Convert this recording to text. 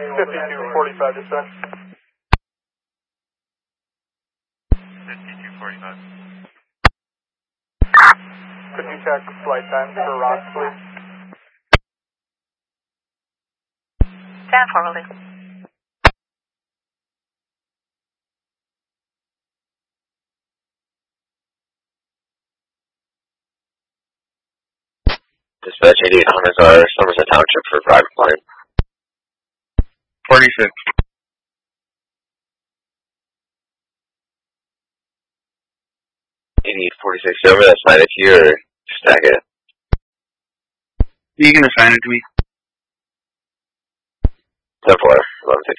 5245 descent. 5245. Could you check flight times for Ross, please? Stand forwardly. Dispatch 88 Hunters Somerset Township for private plane. 46. 8846, you want me to assign it to you or stack it? You can assign it to me. 10-4, 1150.